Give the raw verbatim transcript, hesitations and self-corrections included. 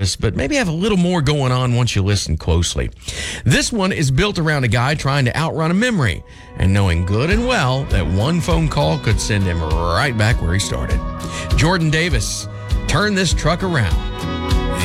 surface, but maybe have a little more going on once you listen closely. This one is built around a guy trying to outrun a memory and knowing good and well that one phone call could send him right back where he started. Jordan Davis, Turn This Truck Around.